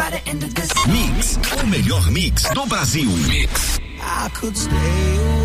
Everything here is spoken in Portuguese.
Mix, o melhor mix do Brasil. Mix. I could stay